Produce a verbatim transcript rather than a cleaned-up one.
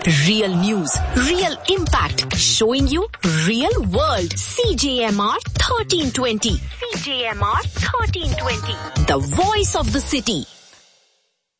Real news, real impact, showing you real world. C J M R thirteen twenty. C J M R thirteen twenty. The voice of the city.